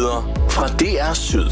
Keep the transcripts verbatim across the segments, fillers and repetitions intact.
Nyheder fra D R Syd.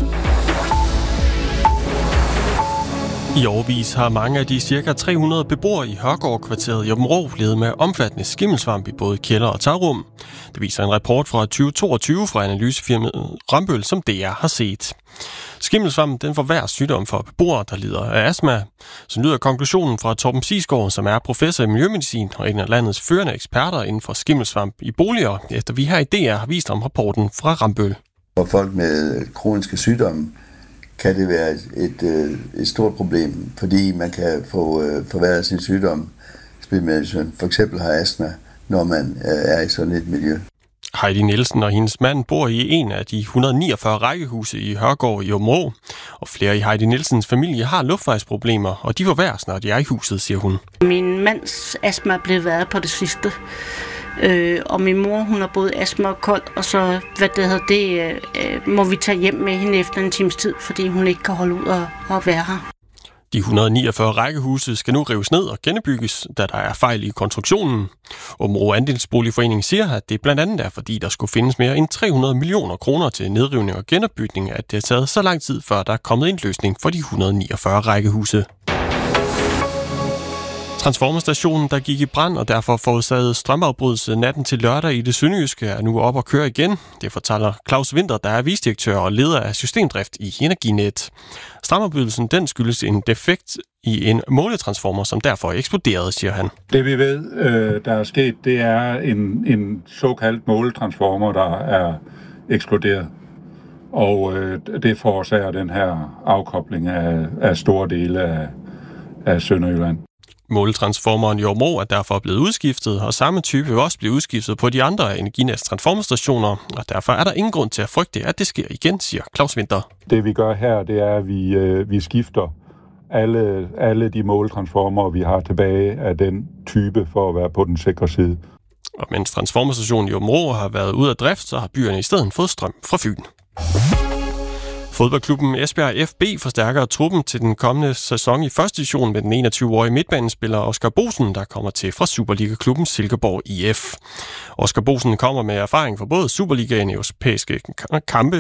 I årevis har mange af de ca. tre hundrede beboere i Hørgaard-kvarteret i Aabenraa levet med omfattende skimmelsvamp i både kælder og tagrum. Det viser en rapport fra tyve toogtyve fra analysefirmaet Rambøll, som D R har set. Skimmelsvampen den forværrer sygdom for beboere, der lider af astma. Så lyder konklusionen fra Torben Sigsgaard, som er professor i miljømedicin og en af landets førende eksperter inden for skimmelsvamp i boliger, efter vi her i D R har vist om rapporten fra Rambøll. For folk med kroniske sygdomme kan det være et, et, et stort problem, fordi man kan få øh, forværret sin sygdom, hvis man for eksempel har astma, når man øh, er i sådan et miljø. Heidi Nielsen og hendes mand bor i en af de et hundrede niogfyrre rækkehuse i Hørgaard i Aabenraa, og flere i Heidi Nielsens familie har luftvejsproblemer, og de forværres, når de er i huset, siger hun. Min mands astma er blevet værre på det sidste. Øh, og min mor, hun har både astma og kold, og så, hvad det hedder, det øh, må vi tage hjem med hende efter en times tid, fordi hun ikke kan holde ud og, og være her. De et hundrede niogfyrre rækkehuse skal nu rives ned og genbygges, da der er fejl i konstruktionen. Aabenraa Andelsboligforening siger, at det blandt andet er, fordi der skulle findes mere end tre hundrede millioner kroner til nedrivning og genopbygning, at det har taget så lang tid, før der er kommet en løsning for de et hundrede niogfyrre rækkehuse. Transformerstationen, der gik i brand og derfor forårsagede strømafbrydelse natten til lørdag i det sønderjyske, er nu op at køre igen. Det fortæller Claus Winter, der er vicedirektør og leder af systemdrift i Energinet. Strømafbrydelsen den skyldes en defekt i en måletransformer, som derfor eksploderede, siger han. Det vi ved, der er sket, det er en, en såkaldt måletransformer, der er eksploderet. Og det forårsager den her afkobling af, af store dele af, af Sønderjylland. Måletransformeren i Aabenraa er derfor blevet udskiftet, og samme type vil også blive udskiftet på de andre Energinets transformerstationer, og derfor er der ingen grund til at frygte, at det sker igen, siger Claus Winter. Det vi gør her, det er, at vi, øh, vi skifter alle, alle de måletransformer, vi har tilbage af den type for at være på den sikre side. Og mens transformerstationen i Aabenraa har været ude af drift, så har byerne i stedet fået strøm fra Fyn. Fodboldklubben Esbjerg F B forstærker truppen til den kommende sæson i første division med den enogtyve-årige midtbanespiller Oscar Bosen, der kommer til fra Superliga-klubben Silkeborg I F. Oscar Bosen kommer med erfaring fra både Superligaen og europæiske kampe